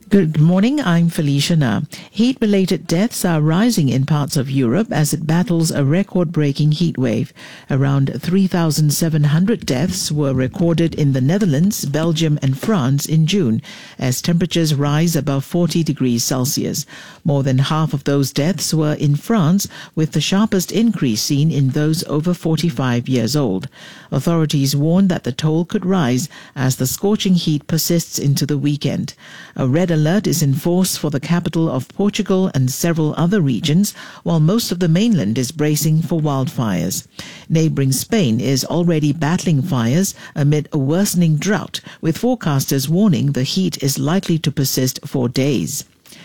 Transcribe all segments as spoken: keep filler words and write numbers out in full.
Good morning, I'm Felicia Na. Heat-related deaths are rising in parts of Europe as it battles a record-breaking heat wave. Around three thousand seven hundred deaths were recorded in the Netherlands, Belgium and France in June, as temperatures rise above forty degrees Celsius. More than half of those deaths were in France, with the sharpest increase seen in those over forty-five years old. Authorities warn that the toll could rise as the scorching heat persists into the weekend. A red alert is in force for the capital of Portugal and several other regions, while most of the mainland is bracing for wildfires. Neighbouring Spain is already battling fires amid a worsening drought, with forecasters warning the heat is likely to persist for days.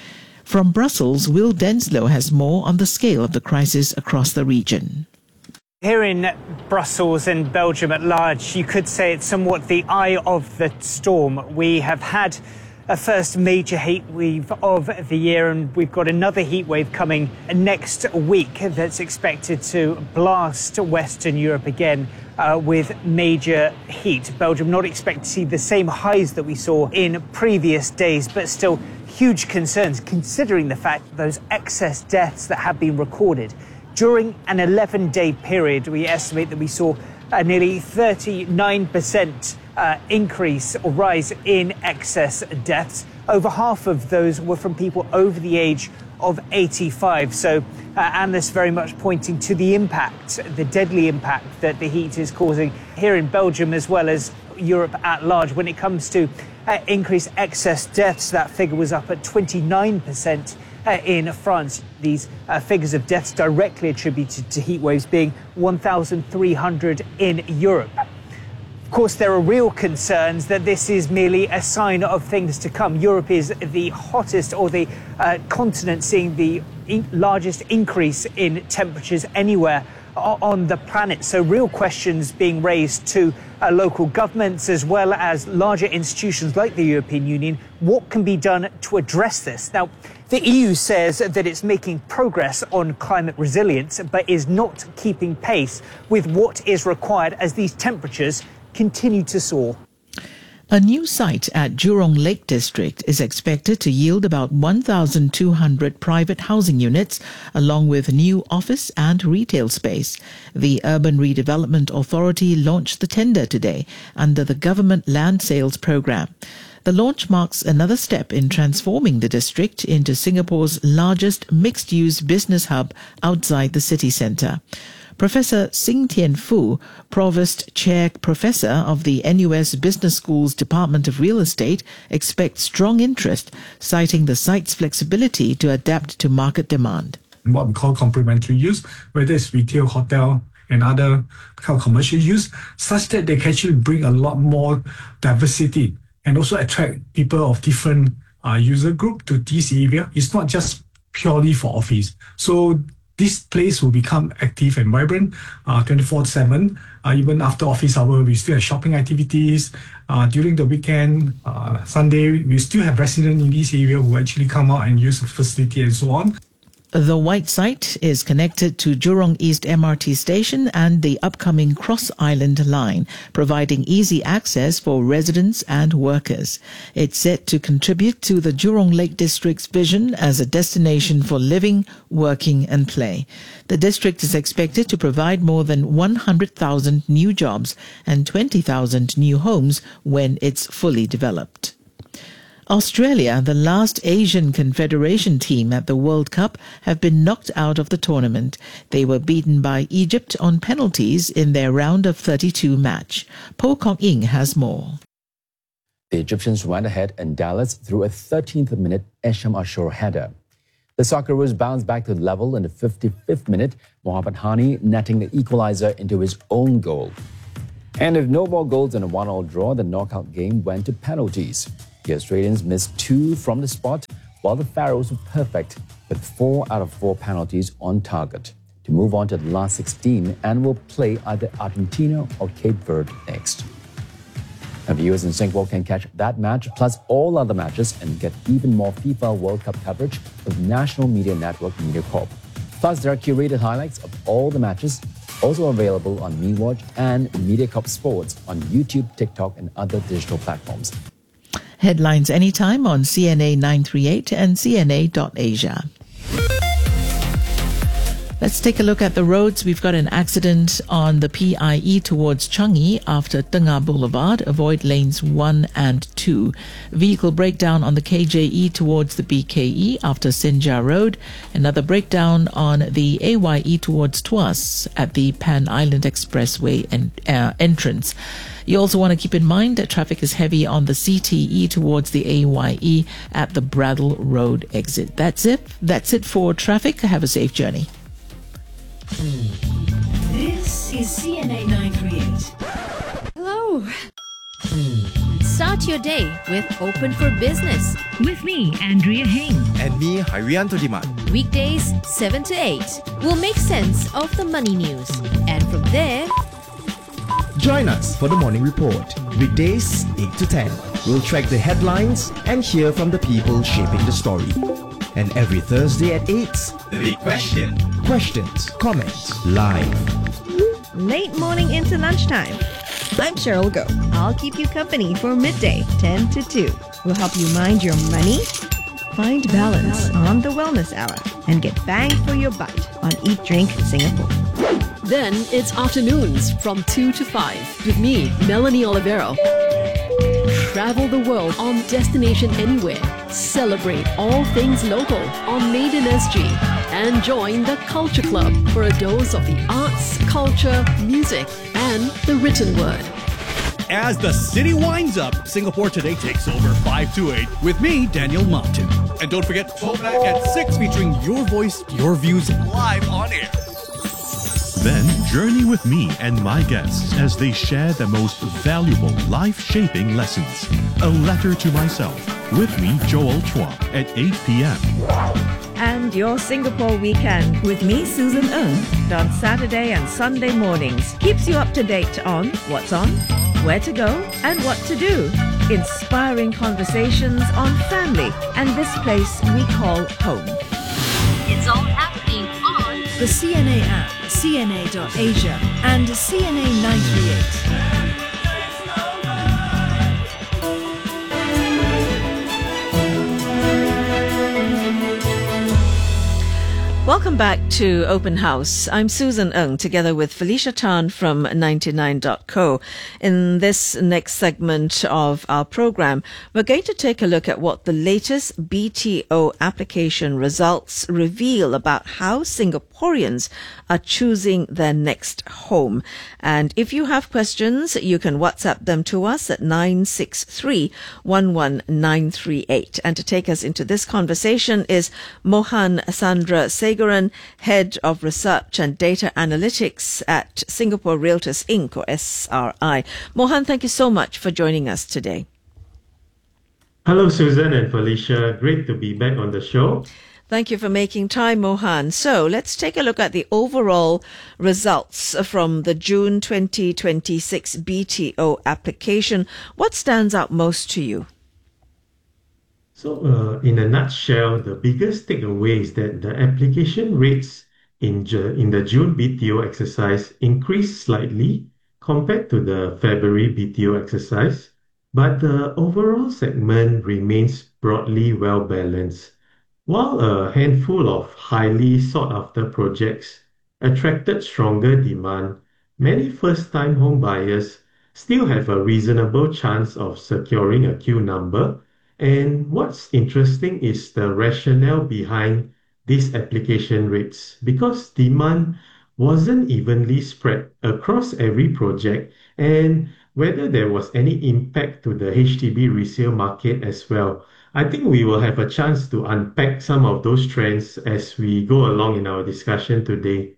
From Brussels, Will Denslow has more on the scale of the crisis across the region. Here in Brussels and Belgium at large, you could say it's somewhat the eye of the storm. We have had a first major heat wave of the year, and we've got another heat wave coming next week that's expected to blast Western Europe again uh, with major heat. Belgium not expected to see the same highs that we saw in previous days, but still huge concerns considering the fact that those excess deaths that have been recorded. During an eleven-day period, we estimate that we saw a nearly thirty-nine percent uh, increase or rise in excess deaths. Over half of those were from people over the age of eighty-five. So uh, analysts very much pointing to the impact, the deadly impact that the heat is causing here in Belgium as well as Europe at large. When it comes to uh, increased excess deaths, that figure was up at twenty-nine percent. Uh, in France, these uh, figures of deaths directly attributed to heat waves being one thousand three hundred in Europe. Of course, there are real concerns that this is merely a sign of things to come. Europe is the hottest or the uh, continent seeing the in largest increase in temperatures anywhere on the planet. So real questions being raised to uh, local governments as well as larger institutions like the European Union. What can be done to address this? Now, the E U says that it's making progress on climate resilience, but is not keeping pace with what is required as these temperatures continue to soar. A new site at Jurong Lake District is expected to yield about one thousand two hundred private housing units, along with new office and retail space. The Urban Redevelopment Authority launched the tender today under the Government Land Sales Programme. The launch marks another step in transforming the district into Singapore's largest mixed-use business hub outside the city centre. Professor Sing Tian Fu, Provost Chair Professor of the N U S Business School's Department of Real Estate, expects strong interest, citing the site's flexibility to adapt to market demand. What we call complementary use, whether it's retail, hotel, and other kind of commercial use, such that they can actually bring a lot more diversity and also attract people of different uh, user group to this area. It's not just purely for office. So this place will become active and vibrant uh, twenty-four seven. Uh, even after office hour, we still have shopping activities. Uh, during the weekend, uh, Sunday, we still have residents in this area who actually come out and use the facility and so on. The white site is connected to Jurong East M R T station and the upcoming Cross Island line, providing easy access for residents and workers. It's set to contribute to the Jurong Lake District's vision as a destination for living, working and play. The district is expected to provide more than one hundred thousand new jobs and twenty thousand new homes when it's fully developed. Australia, the last Asian Confederation team at the World Cup, have been knocked out of the tournament. They were beaten by Egypt on penalties in their round of thirty-two match. Po Kong Ying has more. The Egyptians went ahead in Dallas through a thirteenth minute Esham Ashur header. The Socceroos bounced back to level in the fifty-fifth minute, Mohamed Hani netting the equalizer into his own goal. And with no more goals in a one-all draw, the knockout game went to penalties. The Australians missed two from the spot, while the Pharaohs were perfect with four out of four penalties on target to move on to the last sixteen and will play either Argentina or Cape Verde next. Now, viewers in Singapore can catch that match plus all other matches and get even more FIFA World Cup coverage with National Media Network MediaCorp. Plus, there are curated highlights of all the matches, also available on MeWatch and MediaCorp Sports on YouTube, TikTok, and other digital platforms. Headlines anytime on C N A nine thirty-eight and C N A dot Asia. Let's take a look at the roads. We've got an accident on the P I E towards Changi after Tengah Boulevard. Avoid lanes one and two. Vehicle breakdown on the K J E towards the B K E after Senja Road. Another breakdown on the A Y E towards Tuas at the Pan Island Expressway en- uh, entrance. You also want to keep in mind that traffic is heavy on the C T E towards the A Y E at the Bradle Road exit. That's it. That's it for traffic. Have a safe journey. This is C N A nine thirty-eight. Hello. Start your day with Open for Business. With me, Andrea Heng. And me, Harianto Diman. Weekdays seven to eight. We'll make sense of the money news. And from there, Join us for the morning report. Weekdays eight to ten. We'll track the headlines and hear from the people shaping the story. And every Thursday at eight, The Big Question. Questions, comments, live. Late morning into lunchtime. I'm Cheryl Go. I'll keep you company for midday, ten to two. We'll help you mind your money, find balance on the Wellness Hour, and get bang for your buck on Eat Drink Singapore. Then it's afternoons from two to five with me, Melanie Olivero. Travel the world on Destination Anywhere. Celebrate all things local on Made in S G. And join the Culture Club for a dose of the arts, culture, music, and the written word. As the city winds up, Singapore Today takes over five to eight with me, Daniel Martin. And don't forget, Tallback at six featuring your voice, your views live on air. Then journey with me and my guests as they share the most valuable life-shaping lessons. A Letter to Myself with me, Joel Chua, at eight p.m. And your Singapore weekend with me, Susan Ng, on Saturday and Sunday mornings keeps you up to date on what's on, where to go, and what to do. Inspiring conversations on family and this place we call home. It's all happening on the C N A app, C N A dot Asia, and C N A nine thirty-eight. Welcome back to Open House. I'm Susan Ng, together with Felicia Tan from ninety-nine dot co. In this next segment of our program, we're going to take a look at what the latest B T O application results reveal about how Singaporeans are choosing their next home. And if you have questions, you can WhatsApp them to us at nine six three, one one nine three eight. And to take us into this conversation is Mohan Sandra Segaran, Head of Research and Data Analytics at Singapore Realtors Incorporated, or S R I. Mohan, thank you so much for joining us today. Hello, Susan and Felicia. Great to be back on the show. Thank you for making time, Mohan. So let's take a look at the overall results from the June twenty twenty-six B T O application. What stands out most to you? So, uh, in a nutshell, the biggest takeaway is that the application rates in, Ju- in the June B T O exercise increased slightly compared to the February B T O exercise, but the overall segment remains broadly well balanced. While a handful of highly sought-after projects attracted stronger demand, many first-time home buyers still have a reasonable chance of securing a queue number. And what's interesting is the rationale behind these application rates, because demand wasn't evenly spread across every project, and whether there was any impact to the H D B resale market as well. I think we will have a chance to unpack some of those trends as we go along in our discussion today.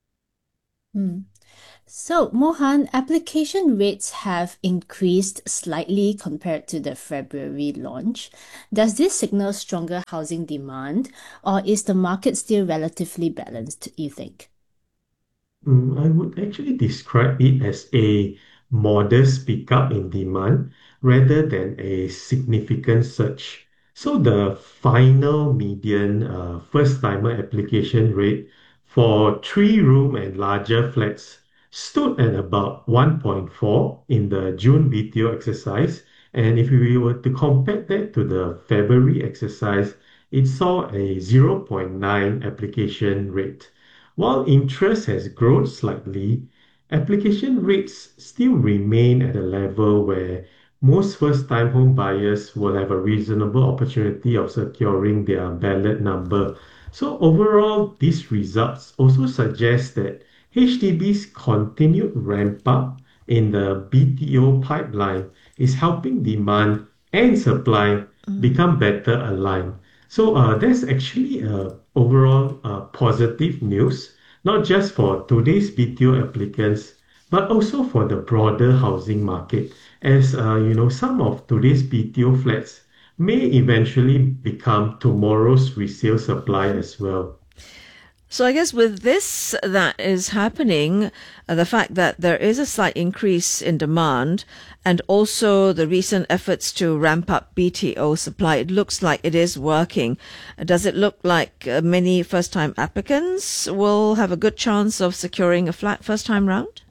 Hmm. So, Mohan, application rates have increased slightly compared to the February launch. Does this signal stronger housing demand, or is the market still relatively balanced, you think? Mm, I would actually describe it as a modest pickup in demand rather than a significant surge. So the final median uh, first-timer application rate for three-room and larger flats stood at about one point four in the June B T O exercise, And if we were to compare that to the February exercise, it saw a zero point nine application rate. While interest has grown slightly, application rates still remain at a level where most first-time home buyers will have a reasonable opportunity of securing their ballot number. So overall, these results also suggest that H D B's continued ramp up in the B T O pipeline is helping demand and supply become better aligned. So uh, that's actually uh, overall uh, positive news, not just for today's B T O applicants, but also for the broader housing market, as uh, you know, some of today's B T O flats may eventually become tomorrow's resale supply as well. So I guess with this that is happening, uh, the fact that there is a slight increase in demand and also the recent efforts to ramp up B T O supply, it looks like it is working. Does it look like uh, many first-time applicants will have a good chance of securing a flat first time round?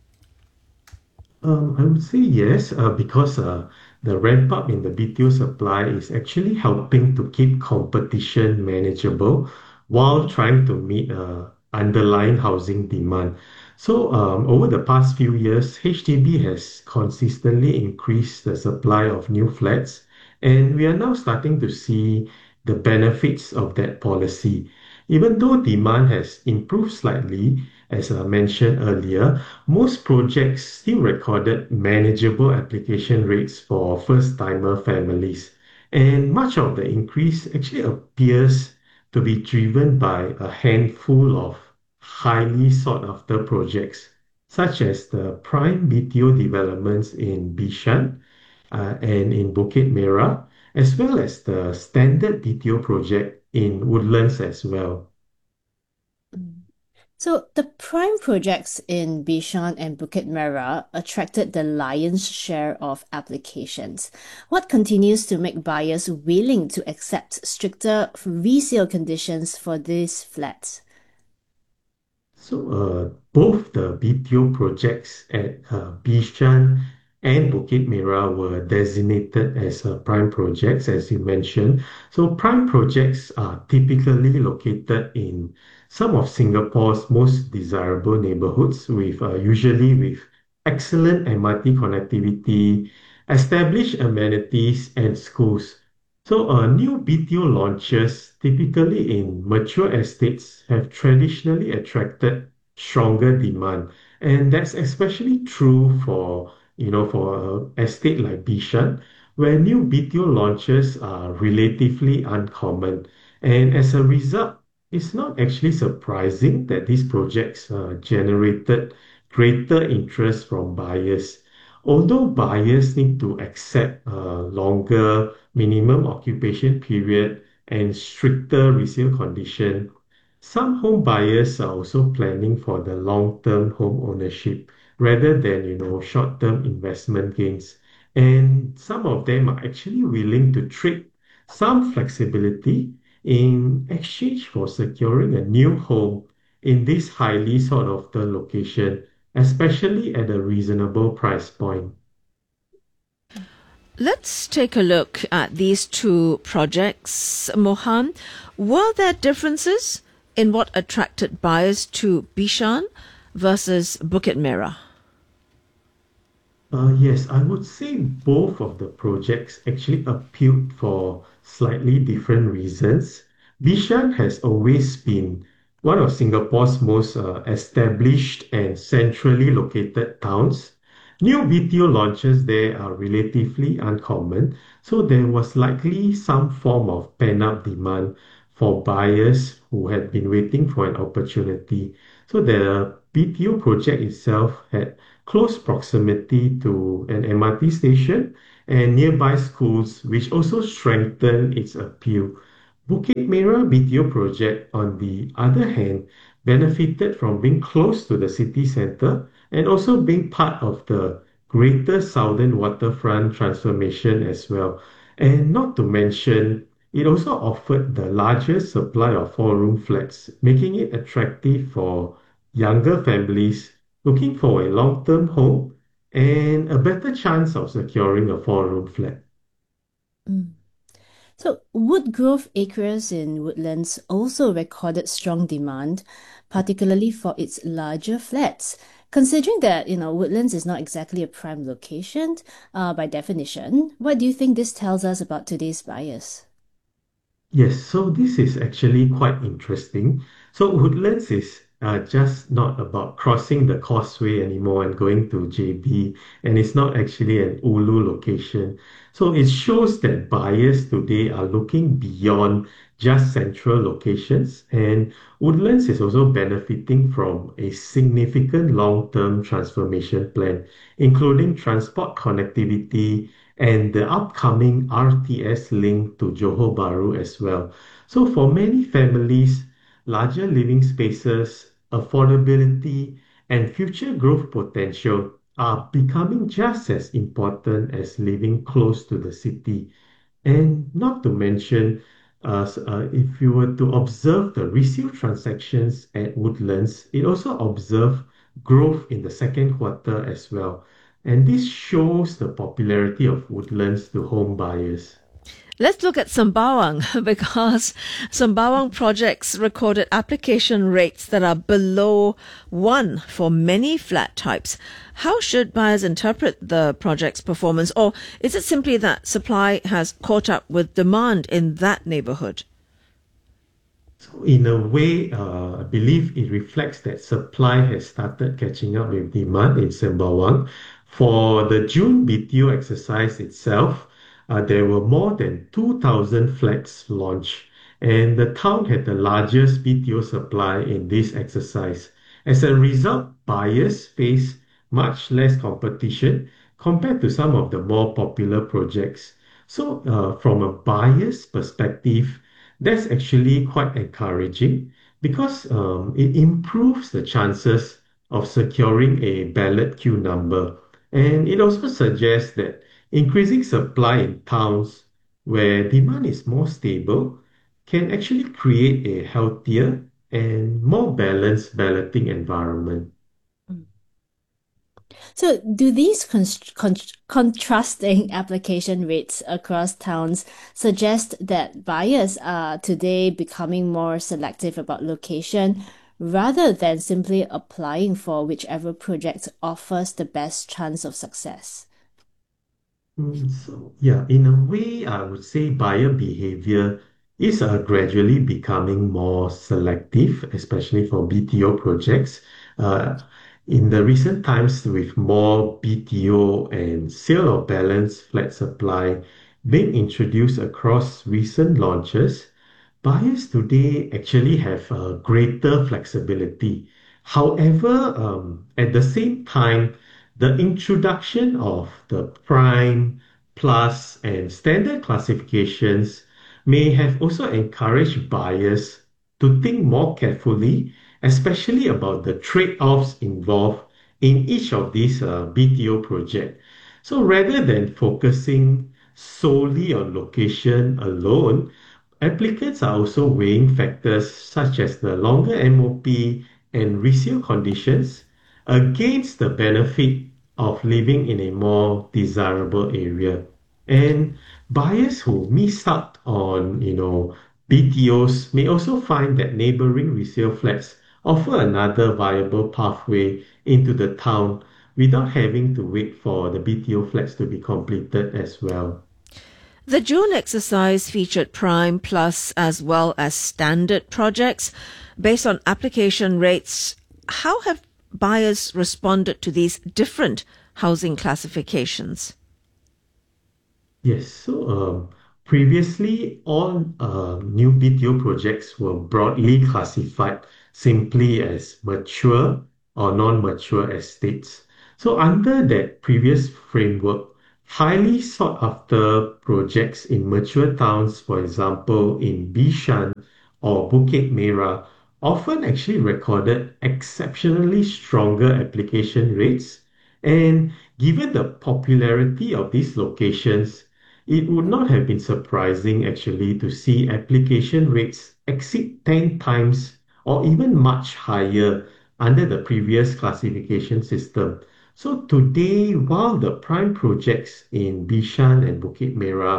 Um, I would say yes, uh, because uh, the ramp up in the B T O supply is actually helping to keep competition manageable while trying to meet uh, underlying housing demand. So, um, over the past few years, H D B has consistently increased the supply of new flats, and we are now starting to see the benefits of that policy. Even though demand has improved slightly, as I mentioned earlier, most projects still recorded manageable application rates for first-timer families. And much of the increase actually appears to be driven by a handful of highly sought-after projects, such as the prime B T O developments in Bishan uh, and in Bukit Merah, as well as the standard B T O project in Woodlands as well. So the prime projects in Bishan and Bukit Merah attracted the lion's share of applications. What continues to make buyers willing to accept stricter resale conditions for these flats? So uh, both the B T O projects at uh, Bishan and Bukit Merah were designated as uh, prime projects, as you mentioned. So prime projects are typically located in some of Singapore's most desirable neighborhoods, with uh, usually with excellent M R T connectivity, established amenities, and schools. So uh, new B T O launches, typically in mature estates, have traditionally attracted stronger demand, and that's especially true for you know for an estate like Bishan, where new B T O launches are relatively uncommon, and as a result, it's not actually surprising that these projects uh, generated greater interest from buyers. Although buyers need to accept a longer minimum occupation period and stricter resale condition, some home buyers are also planning for the long-term home ownership rather than, you know, short-term investment gains. And some of them are actually willing to trade some flexibility in exchange for securing a new home in this highly sought after location, especially at a reasonable price point. Let's take a look at these two projects, Mohan. Were there differences in what attracted buyers to Bishan versus Bukit Merah? Uh, yes, I would say both of the projects actually appealed for slightly different reasons. Bishan has always been one of Singapore's most uh, established and centrally located towns. New B T O launches there are relatively uncommon, so there was likely some form of pent-up demand for buyers who had been waiting for an opportunity. So the B T O project itself had close proximity to an M R T station and nearby schools, which also strengthened its appeal. Bukit Merah B T O project, on the other hand, benefited from being close to the city centre and also being part of the Greater Southern Waterfront transformation as well. And not to mention, it also offered the largest supply of four-room flats, making it attractive for younger families looking for a long-term home and a better chance of securing a four-room flat. Mm. So, Woodgrove Acres in Woodlands also recorded strong demand, particularly for its larger flats. Considering that, you know, Woodlands is not exactly a prime location, uh, by definition, what do you think this tells us about today's buyers? Yes, so this is actually quite interesting. So Woodlands is uh, just not about crossing the causeway anymore and going to J B, and it's not actually an Ulu location. So it shows that buyers today are looking beyond just central locations, and Woodlands is also benefiting from a significant long-term transformation plan, including transport connectivity and the upcoming R T S link to Johor Bahru as well. So for many families, larger living spaces, affordability, and future growth potential are becoming just as important as living close to the city. And not to mention, uh, s- uh, if you were to observe the resale transactions at Woodlands, it also observed growth in the second quarter as well. And this shows the popularity of Woodlands to home buyers. Let's look at Sembawang because Sembawang projects recorded application rates that are below one for many flat types. How should buyers interpret the project's performance, or is it simply that supply has caught up with demand in that neighborhood? So in a way, uh, I believe it reflects that supply has started catching up with demand in Sembawang. For the June B T O exercise itself, uh, there were more than two thousand flats launched, and the town had the largest B T O supply in this exercise. As a result, buyers face much less competition compared to some of the more popular projects. So, uh, from a buyer's perspective, that's actually quite encouraging because um, it improves the chances of securing a ballot queue number. And it also suggests that increasing supply in towns where demand is more stable can actually create a healthier and more balanced balloting environment. So, do these const- con- contrasting application rates across towns suggest that buyers are today becoming more selective about location rather than simply applying for whichever project offers the best chance of success? Mm, So, yeah, in a way, I would say buyer behavior is uh, gradually becoming more selective, especially for B T O projects. Uh, in the recent times, with more B T O and sale of balance flat supply being introduced across recent launches, buyers today actually have uh, greater flexibility. However, um, at the same time, the introduction of the prime, plus, and standard classifications may have also encouraged buyers to think more carefully, especially about the trade-offs involved in each of these uh, B T O projects. So rather than focusing solely on location alone, applicants are also weighing factors such as the longer M O P and resale conditions against the benefit of living in a more desirable area. And buyers who miss out on, you know, B T Os may also find that neighboring resale flats offer another viable pathway into the town without having to wait for the B T O flats to be completed as well. The June exercise featured Prime Plus as well as standard projects. Based on application rates, how have buyers responded to these different housing classifications? Yes, so um, previously all uh, new B T O projects were broadly classified simply as mature or non-mature estates. So under that previous framework, highly sought after projects in mature towns, for example, in Bishan or Bukit Merah, often actually recorded exceptionally stronger application rates. And given the popularity of these locations, it would not have been surprising actually to see application rates exceed ten times or even much higher under the previous classification system. So today, while the prime projects in Bishan and Bukit Merah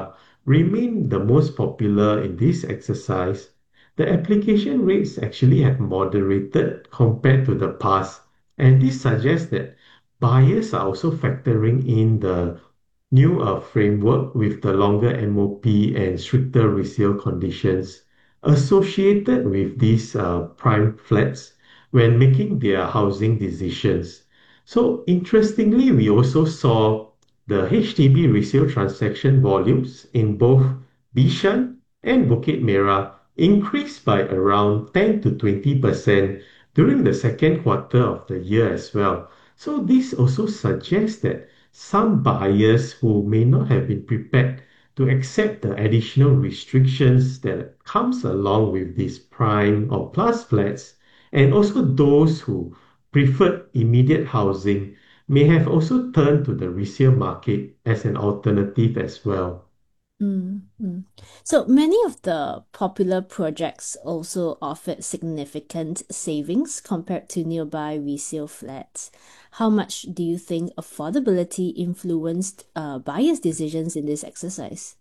remain the most popular in this exercise, the application rates actually have moderated compared to the past, and this suggests that buyers are also factoring in the new uh, framework with the longer M O P and stricter resale conditions associated with these uh, prime flats when making their housing decisions. So interestingly, we also saw the H D B resale transaction volumes in both Bishan and Bukit Merah increased by around ten to twenty percent during the second quarter of the year as well. So this also suggests that some buyers who may not have been prepared to accept the additional restrictions that comes along with these prime or plus flats, and also those who preferred immediate housing may have also turned to the resale market as an alternative as well. Mm, mm. So many of the popular projects also offered significant savings compared to nearby resale flats. How much do you think affordability influenced uh, buyers' decisions in this exercise?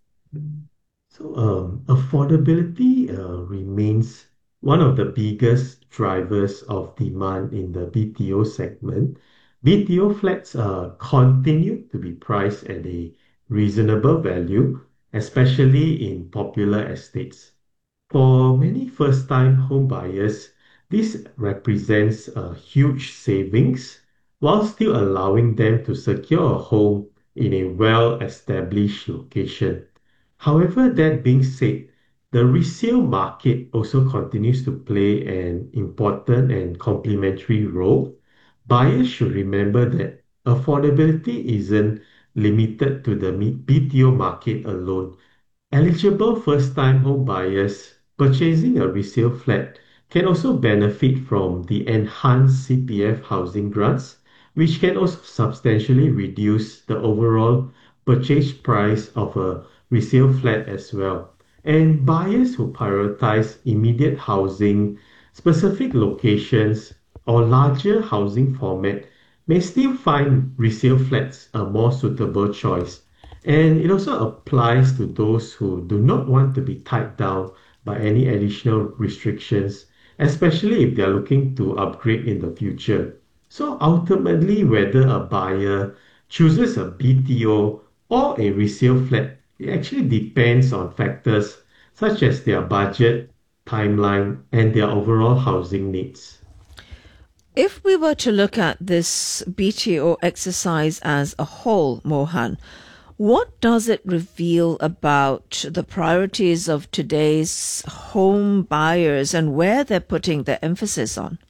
So, um, affordability uh, remains one of the biggest drivers of demand in the B T O segment. B T O flats uh, continue to be priced at a reasonable value, especially in popular estates. For many first-time home buyers, this represents a huge savings while still allowing them to secure a home in a well-established location. However, that being said, the resale market also continues to play an important and complementary role. Buyers should remember that affordability isn't limited to the B T O market alone. Eligible first-time home buyers purchasing a resale flat can also benefit from the enhanced C P F housing grants, which can also substantially reduce the overall purchase price of a resale flat as well. And buyers who prioritize immediate housing, specific locations, or larger housing format may still find resale flats a more suitable choice. And it also applies to those who do not want to be tied down by any additional restrictions, especially if they are looking to upgrade in the future. So ultimately, whether a buyer chooses a B T O or a resale flat, it actually depends on factors such as their budget, timeline, and their overall housing needs. If we were to look at this B T O exercise as a whole, Mohan, what does it reveal about the priorities of today's home buyers and where they're putting their emphasis on?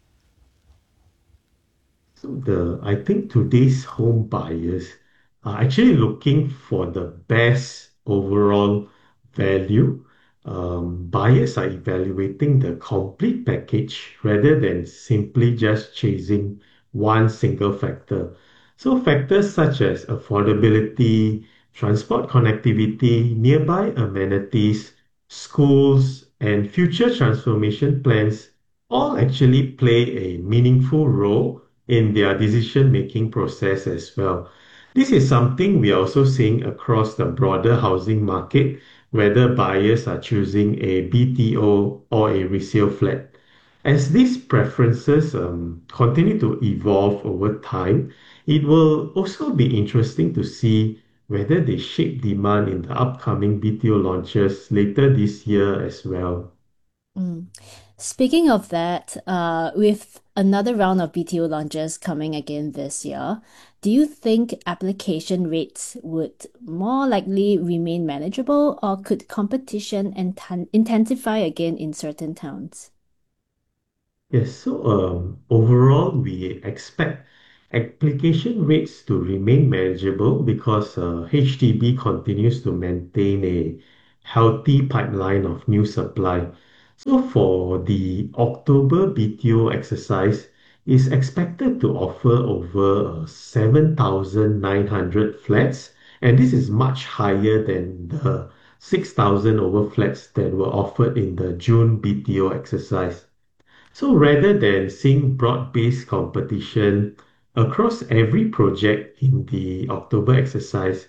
So the I think today's home buyers are actually looking for the best overall value. Um, buyers are evaluating the complete package rather than simply just chasing one single factor. So factors such as affordability, transport connectivity, nearby amenities, schools, and future transformation plans all actually play a meaningful role in their decision-making process as well. This is something we are also seeing across the broader housing market, whether buyers are choosing a B T O or a resale flat. As these preferences um, continue to evolve over time, it will also be interesting to see whether they shape demand in the upcoming B T O launches later this year as well. Mm. Speaking of that, uh, with another round of B T O launches coming again this year, do you think application rates would more likely remain manageable, or could competition inten- intensify again in certain towns? Yes, so um, overall, we expect application rates to remain manageable because uh, H D B continues to maintain a healthy pipeline of new supply. So for the October B T O exercise, is expected to offer over uh, seven thousand nine hundred flats, and this is much higher than the six thousand over flats that were offered in the June B T O exercise. So rather than seeing broad-based competition across every project in the October exercise,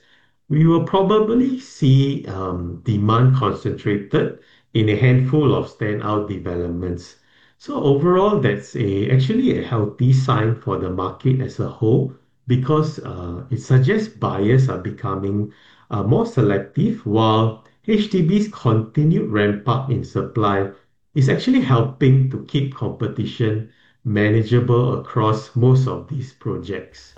we will probably see um, demand concentrated in a handful of standout developments. So overall, that's a actually a healthy sign for the market as a whole because uh, it suggests buyers are becoming uh, more selective while H D B's continued ramp up in supply is actually helping to keep competition manageable across most of these projects.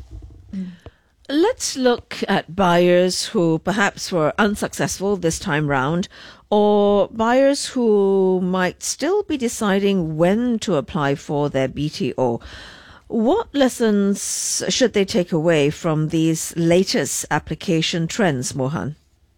Let's look at buyers who perhaps were unsuccessful this time round, or buyers who might still be deciding when to apply for their B T O. What lessons should they take away from these latest application trends, Mohan?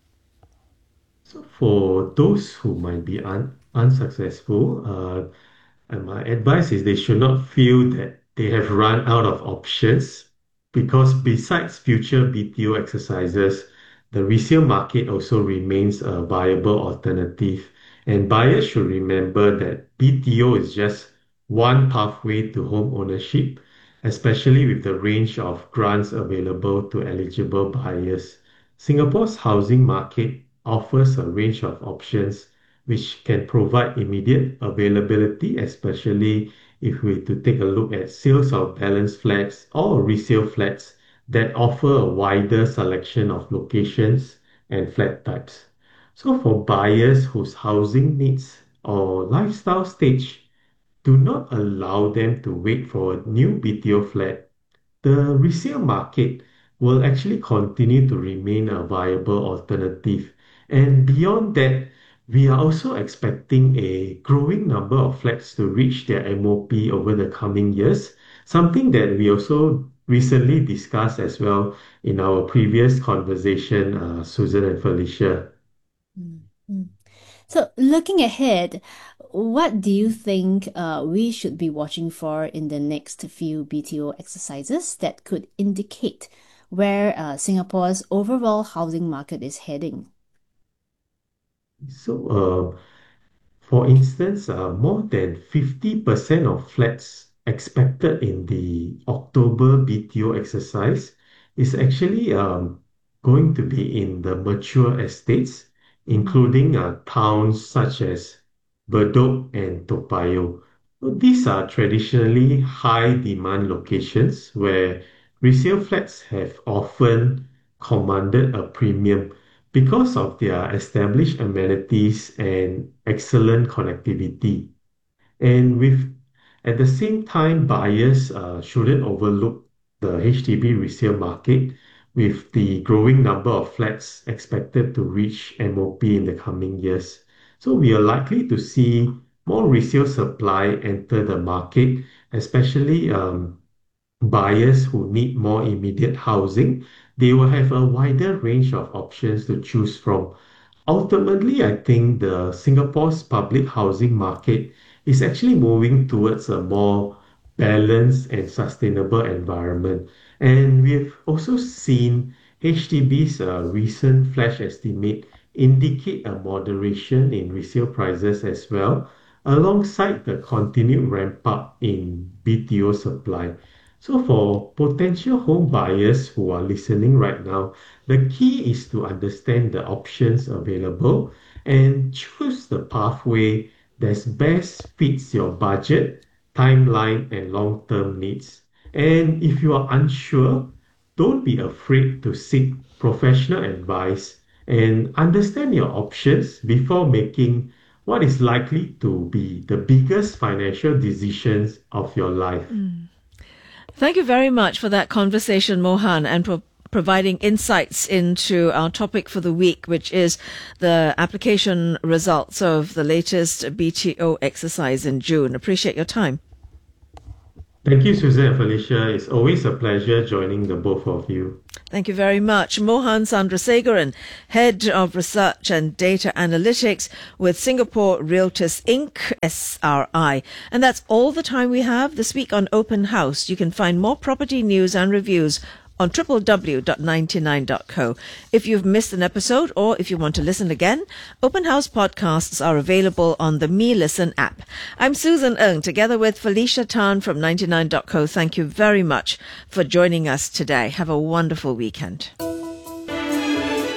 So for those who might be un- unsuccessful, uh, and my advice is they should not feel that they have run out of options because besides future B T O exercises, the resale market also remains a viable alternative. And buyers should remember that B T O is just one pathway to home ownership, especially with the range of grants available to eligible buyers. Singapore's housing market offers a range of options which can provide immediate availability, especially if we to take a look at sales of balance flats or resale flats that offer a wider selection of locations and flat types. So for buyers whose housing needs or lifestyle stage do not allow them to wait for a new B T O flat, the resale market will actually continue to remain a viable alternative. And beyond that, we are also expecting a growing number of flats to reach their M O P over the coming years, something that we also recently discussed as well in our previous conversation, uh, Susan and Felicia. Mm. So, looking ahead, what do you think uh, we should be watching for in the next few B T O exercises that could indicate where uh, Singapore's overall housing market is heading? So, uh, for instance, uh, more than fifty percent of flats expected in the October B T O exercise is actually um, going to be in the mature estates, including uh, towns such as Bedok and Toa Payoh. So these are traditionally high demand locations where resale flats have often commanded a premium because of their established amenities and excellent connectivity. And with at the same time, buyers uh, shouldn't overlook the H D B resale market with the growing number of flats expected to reach M O P in the coming years. So we are likely to see more resale supply enter the market, especially um, buyers who need more immediate housing. They will have a wider range of options to choose from. Ultimately, I think the Singapore's public housing market is actually moving towards a more balanced and sustainable environment. And we've also seen H D B's uh, recent flash estimate indicate a moderation in resale prices as well, alongside the continued ramp up in B T O supply. So for potential home buyers who are listening right now, the key is to understand the options available and choose the pathway that best fits your budget, timeline, and long-term needs. And if you are unsure, don't be afraid to seek professional advice and understand your options before making what is likely to be the biggest financial decisions of your life. Mm. Thank you very much for that conversation, Mohan, and pro- providing insights into our topic for the week, which is the application results of the latest B T O exercise in June. Appreciate your time. Thank you, Susan and Felicia. It's always a pleasure joining the both of you. Thank you very much. Mohan Chandrasekaran, Head of Research and Data Analytics with Singapore Realtors Incorporated, S R I. And that's all the time we have this week on Open House. You can find more property news and reviews on w w w dot ninety-nine dot co. If you've missed an episode or if you want to listen again, Open House podcasts are available on the Me Listen app. I'm Susan Ng, together with Felicia Tan from ninety-nine dot co. Thank you very much for joining us today. Have a wonderful weekend.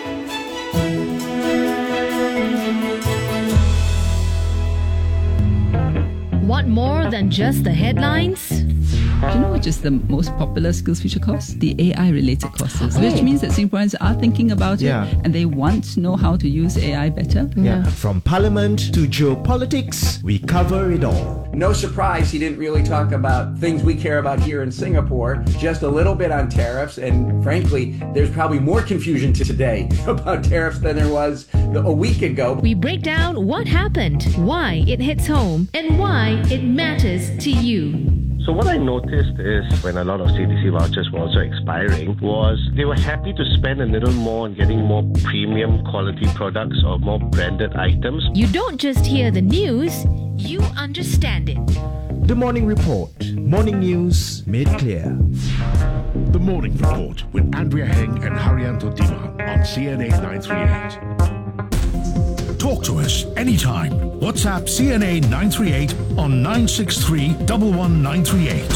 want more than just the headlines? Do you know which is the most popular SkillsFuture course? The A I-related courses, oh. which means that Singaporeans are thinking about yeah. it and they want to know how to use A I better. Yeah. yeah. From parliament to geopolitics, we cover it all. No surprise he didn't really talk about things we care about here in Singapore, just a little bit on tariffs, and frankly, there's probably more confusion today about tariffs than there was a week ago. We break down what happened, why it hits home, and why it matters to you. So what I noticed is when a lot of C D C vouchers were also expiring was they were happy to spend a little more on getting more premium quality products or more branded items. You don't just hear the news, you understand it. The Morning Report. Morning news made clear. The Morning Report with Andrea Heng and Haryanto Dima on C N A nine thirty-eight. Talk to us anytime. WhatsApp C N A nine three eight on nine six three, one one nine three eight.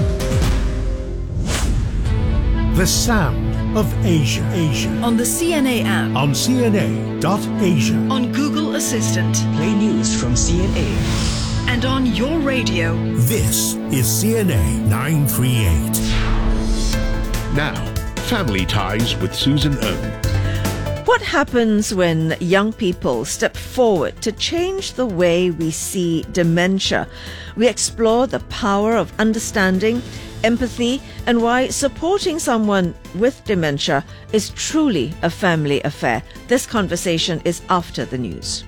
The sound of Asia. Asia. On the C N A app. On C N A dot Asia. On Google Assistant. Play news from C N A. And on your radio. This is C N A nine three eight. Now, Family Ties with Susan Ng. What happens when young people step forward to change the way we see dementia? We explore the power of understanding, empathy, and why supporting someone with dementia is truly a family affair. This conversation is after the news.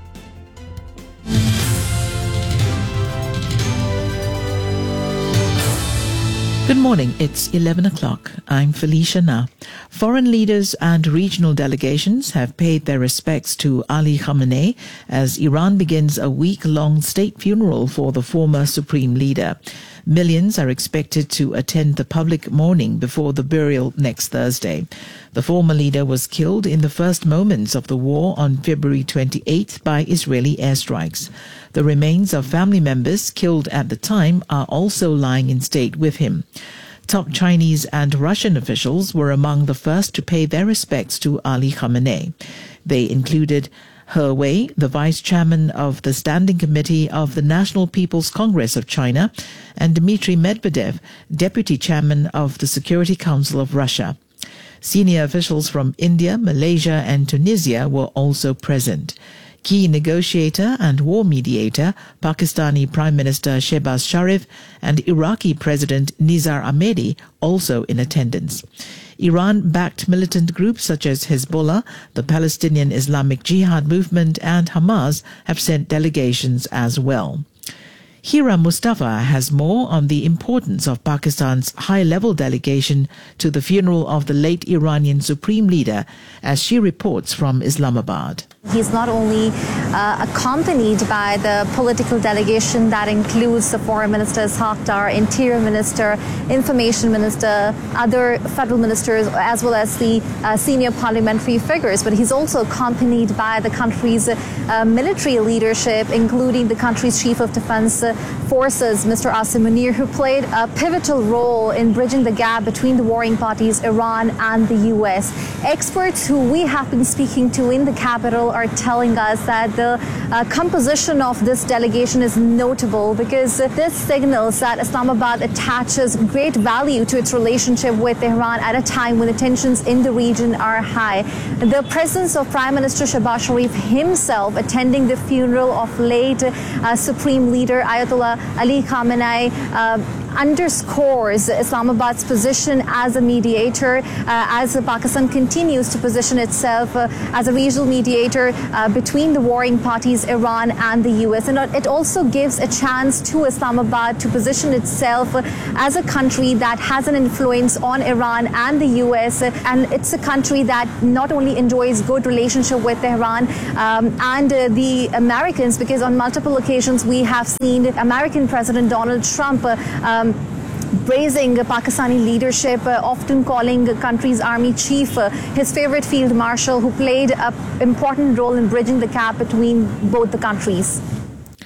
Good morning. It's eleven o'clock. I'm Felicia Na. Foreign leaders and regional delegations have paid their respects to Ali Khamenei as Iran begins a week-long state funeral for the former supreme leader. Millions are expected to attend the public mourning before the burial next Thursday. The former leader was killed in the first moments of the war on February twenty-eighth by Israeli airstrikes. The remains of family members killed at the time are also lying in state with him. Top Chinese and Russian officials were among the first to pay their respects to Ali Khamenei. They included He Wei, the vice chairman of the Standing Committee of the National People's Congress of China, and Dmitry Medvedev, deputy chairman of the Security Council of Russia. Senior officials from India, Malaysia, and Tunisia were also present. Key negotiator and war mediator, Pakistani Prime Minister Shehbaz Sharif, and Iraqi President Nizar Ahmedi also in attendance. Iran-backed militant groups such as Hezbollah, the Palestinian Islamic Jihad movement, and Hamas have sent delegations as well. Hira Mustafa has more on the importance of Pakistan's high-level delegation to the funeral of the late Iranian supreme leader, as she reports from Islamabad. He's not only uh, accompanied by the political delegation that includes the Foreign Minister Ishaq Dar, Interior Minister, Information Minister, other federal ministers, as well as the uh, senior parliamentary figures, but he's also accompanied by the country's uh, military leadership, including the country's Chief of Defense uh, Forces, Mister Asim Munir, who played a pivotal role in bridging the gap between the warring parties, Iran and the U S. Experts who we have been speaking to in the capital are telling us that the uh, composition of this delegation is notable because uh, this signals that Islamabad attaches great value to its relationship with Iran at a time when the tensions in the region are high. The presence of Prime Minister Shehbaz Sharif himself attending the funeral of late uh, Supreme Leader Ayatollah Ali Khamenei uh, underscores Islamabad's position as a mediator uh, as Pakistan continues to position itself uh, as a regional mediator uh, between the warring parties, Iran and the U S. And it also gives a chance to Islamabad to position itself uh, as a country that has an influence on Iran and the U S. Uh, and it's a country that not only enjoys good relationship with Tehran um, and uh, the Americans, because on multiple occasions we have seen American President Donald Trump uh, um, praising Pakistani leadership, uh, often calling the country's army chief uh, his favorite field marshal, who played an important role in bridging the gap between both the countries.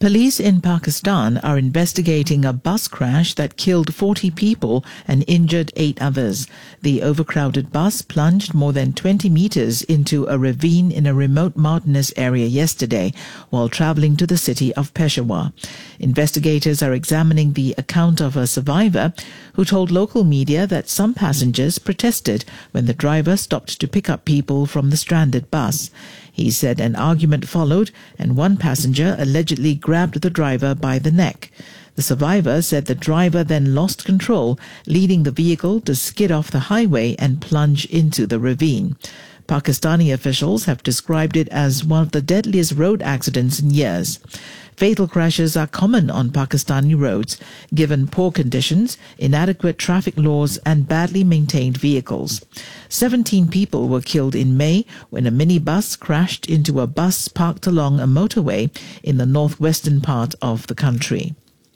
Police in Pakistan are investigating a bus crash that killed forty people and injured eight others. The overcrowded bus plunged more than twenty meters into a ravine in a remote mountainous area yesterday while traveling to the city of Peshawar. Investigators are examining the account of a survivor who told local media that some passengers protested when the driver stopped to pick up people from the stranded bus. He said an argument followed and one passenger allegedly grabbed the driver by the neck. The survivor said the driver then lost control, leading the vehicle to skid off the highway and plunge into the ravine. Pakistani officials have described it as one of the deadliest road accidents in years. Fatal crashes are common on Pakistani roads, given poor conditions, inadequate traffic laws and badly maintained vehicles. Seventeen people were killed in May when a minibus crashed into a bus parked along a motorway in the northwestern part of the country.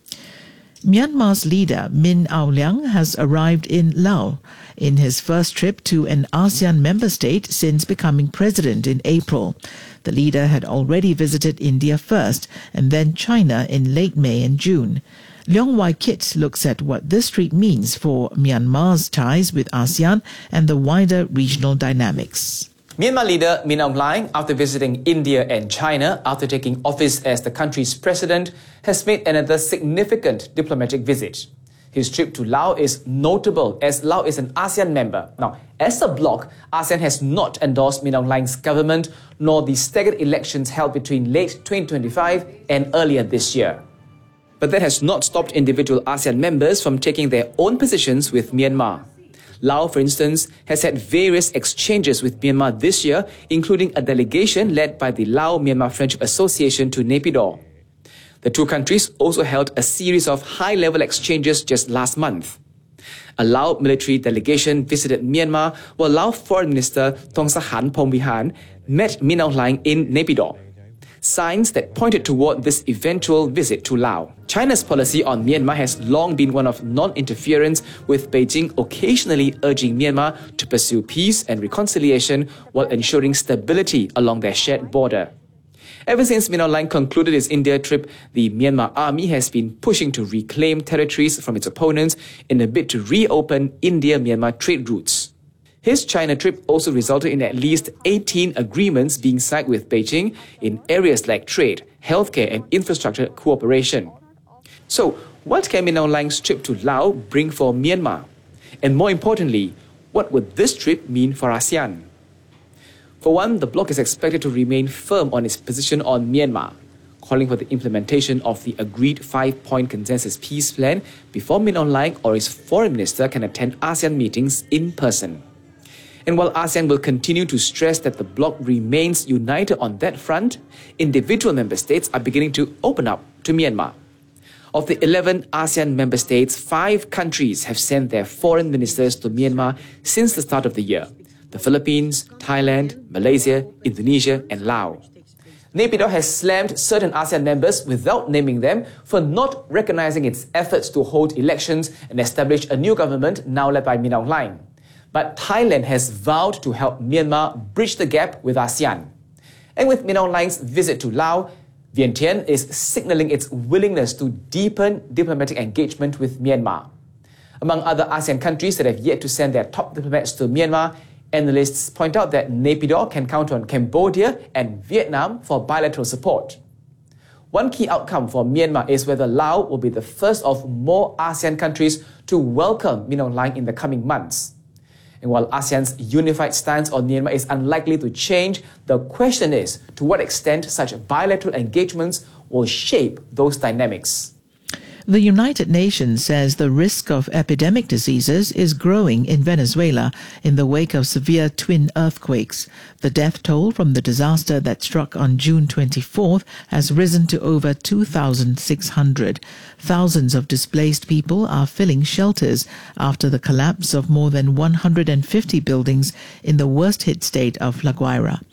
Myanmar's leader, Min Aung Hlaing, has arrived in Laos in his first trip to an ASEAN member state since becoming president in April. The leader had already visited India first and then China in late May and June. Leong Wai Kit looks at what this trip means for Myanmar's ties with ASEAN and the wider regional dynamics. Myanmar leader Min Aung Hlaing, after visiting India and China after taking office as the country's president, has made another significant diplomatic visit. His trip to Laos is notable as Laos is an ASEAN member. Now, as a bloc, ASEAN has not endorsed Min Aung Hlaing's government nor the staggered elections held between late twenty twenty-five and earlier this year. But that has not stopped individual ASEAN members from taking their own positions with Myanmar. Laos, for instance, has had various exchanges with Myanmar this year, including a delegation led by the Lao-Myanmar Friendship Association to Naypyidaw. The two countries also held a series of high-level exchanges just last month. A Lao military delegation visited Myanmar, while Lao Foreign Minister Thongsahan Phongvihan met Min Aung Hlaing in Naypyidaw. Signs that pointed toward this eventual visit to Laos. China's policy on Myanmar has long been one of non-interference, with Beijing occasionally urging Myanmar to pursue peace and reconciliation while ensuring stability along their shared border. Ever since Min Aung Hlaing concluded his India trip, the Myanmar army has been pushing to reclaim territories from its opponents in a bid to reopen India-Myanmar trade routes. His China trip also resulted in at least eighteen agreements being signed with Beijing in areas like trade, healthcare and infrastructure cooperation. So, what can Min Aung Hlaing's trip to Laos bring for Myanmar? And more importantly, what would this trip mean for ASEAN? For one, the bloc is expected to remain firm on its position on Myanmar, calling for the implementation of the agreed five-point consensus peace plan before Min Aung Hlaing or his foreign minister can attend ASEAN meetings in person. And while ASEAN will continue to stress that the bloc remains united on that front, individual member states are beginning to open up to Myanmar. Of the eleven ASEAN member states, five countries have sent their foreign ministers to Myanmar since the start of the year: the Philippines, Thailand, Malaysia, Indonesia, and Laos. Naypyidaw has slammed certain ASEAN members, without naming them, for not recognizing its efforts to hold elections and establish a new government now led by Min Aung Hlaing. But Thailand has vowed to help Myanmar bridge the gap with ASEAN. And with Min Aung Hlaing's visit to Laos, Vientiane is signaling its willingness to deepen diplomatic engagement with Myanmar. Among other ASEAN countries that have yet to send their top diplomats to Myanmar, analysts point out that Naypyidaw can count on Cambodia and Vietnam for bilateral support. One key outcome for Myanmar is whether Laos will be the first of more ASEAN countries to welcome Min Aung Hlaing in the coming months. And while ASEAN's unified stance on Myanmar is unlikely to change, the question is to what extent such bilateral engagements will shape those dynamics. The United Nations says the risk of epidemic diseases is growing in Venezuela in the wake of severe twin earthquakes. The death toll from the disaster that struck on June twenty-fourth has risen to over two thousand six hundred. Thousands of displaced people are filling shelters after the collapse of more than one hundred fifty buildings in the worst-hit state of La Guaira.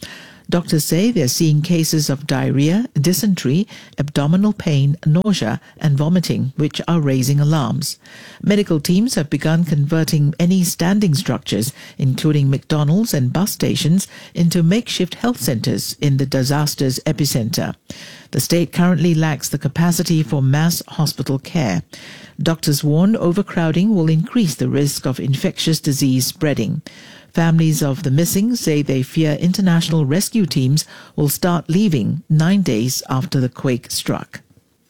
Doctors say they're seeing cases of diarrhea, dysentery, abdominal pain, nausea, and vomiting, which are raising alarms. Medical teams have begun converting any standing structures, including McDonald's and bus stations, into makeshift health centres in the disaster's epicenter. The state currently lacks the capacity for mass hospital care. Doctors warn overcrowding will increase the risk of infectious disease spreading. Families of the missing say they fear international rescue teams will start leaving nine days after the quake struck.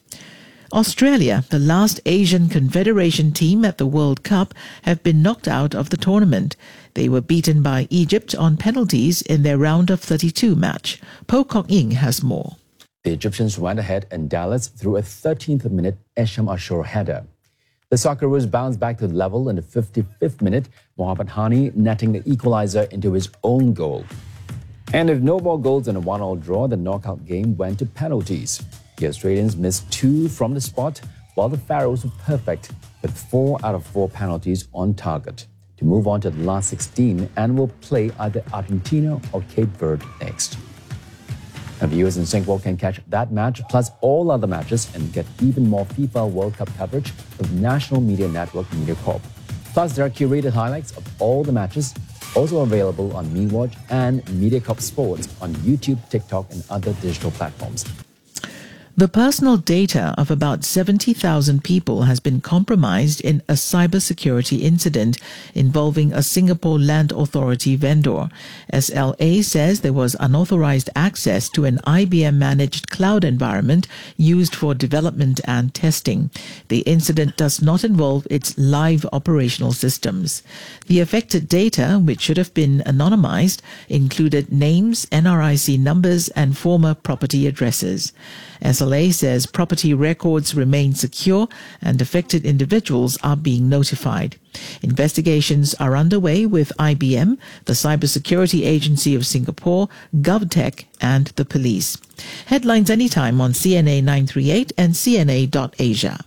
Australia, the last Asian Confederation team at the World Cup, have been knocked out of the tournament. They were beaten by Egypt on penalties in their round of thirty-two match. Po Kok Ying has more. The Egyptians went ahead in Dallas through a thirteenth minute Esham Ashur header. The Socceroos bounced back to level in the fifty-fifth minute, Mohamed Hani netting the equalizer into his own goal. And with no more goals in a one-all draw, the knockout game went to penalties. The Australians missed two from the spot, while the Pharaohs were perfect with four out of four penalties on target to move on to the last sixteen and will play either Argentina or Cape Verde next. Now, viewers in Singapore can catch that match plus all other matches and get even more FIFA World Cup coverage with National Media Network MediaCorp. Plus, there are curated highlights of all the matches, also available on MeWatch and MediaCorp Sports on YouTube, TikTok, and other digital platforms. The personal data of about seventy thousand people has been compromised in a cybersecurity incident involving a Singapore Land Authority vendor. S L A says there was unauthorized access to an I B M-managed cloud environment used for development and testing. The incident does not involve its live operational systems. The affected data, which should have been anonymized, included names, N R I C numbers, and former property addresses. S L A says property records remain secure and affected individuals are being notified. Investigations are underway with I B M, the Cybersecurity Agency of Singapore, GovTech, and the police. Headlines anytime on C N A nine thirty-eight and C N A dot asia.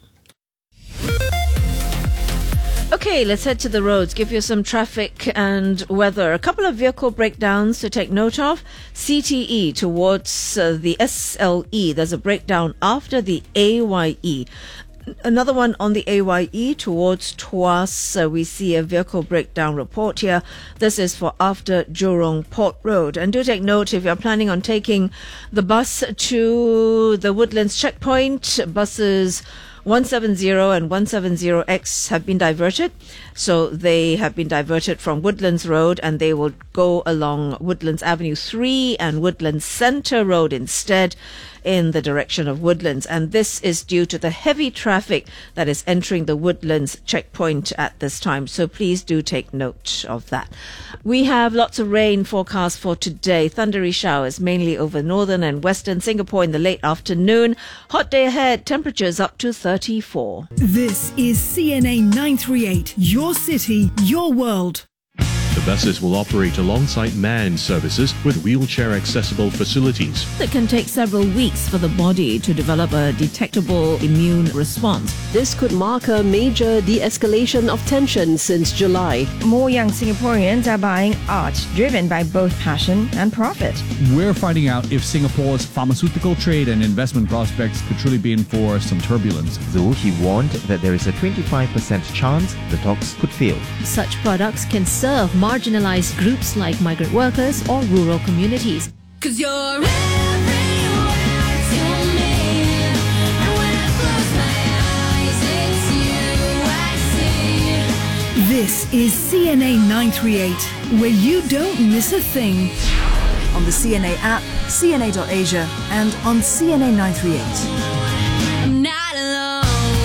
Okay, let's head to the roads, give you some traffic and weather. A couple of vehicle breakdowns to take note of. C T E towards uh, the S L E. There's a breakdown after the A Y E. Another one on the A Y E towards Tuas. Uh, we see a vehicle breakdown report here. This is for after Jurong Port Road. And do take note, if you're planning on taking the bus to the Woodlands checkpoint, buses one seventy and one seventy X have been diverted. So they have been diverted from Woodlands Road and they will go along Woodlands Avenue three and Woodlands Centre Road instead in the direction of Woodlands. And this is due to the heavy traffic that is entering the Woodlands checkpoint at this time. So please do take note of that. We have lots of rain forecast for today. Thundery showers mainly over northern and western Singapore in the late afternoon. Hot day ahead, temperatures up to thirty-four. This is C N A nine thirty-eight, your city, your world. The buses will operate alongside manned services with wheelchair-accessible facilities. It can take several weeks for the body to develop a detectable immune response. This could mark a major de-escalation of tension since July. More young Singaporeans are buying art driven by both passion and profit. We're finding out if Singapore's pharmaceutical trade and investment prospects could truly be in for some turbulence. Though he warned that there is a twenty-five percent chance the talks could fail. Such products can serve marginalized groups like migrant workers or rural communities. 'Cause you're everywhere to me, and when I close my eyes, it's you I see. This is C N A nine thirty-eight, where you don't miss a thing. On the C N A app, C N A dot asia, and on C N A nine thirty-eight. I'm not alone.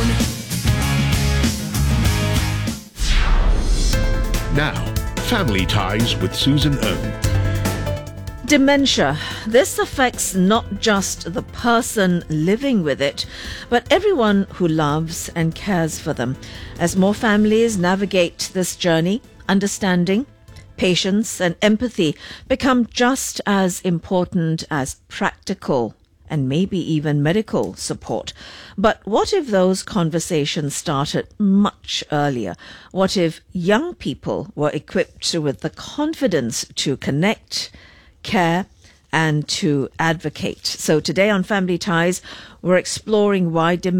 Now, Family Ties with Susan Ng. Dementia. This affects not just the person living with it, but everyone who loves and cares for them. As more families navigate this journey, understanding, patience, and empathy become just as important as practical and maybe even medical support. But what if those conversations started much earlier? What if young people were equipped with the confidence to connect, care, and to advocate. So today on Family Ties, we're exploring why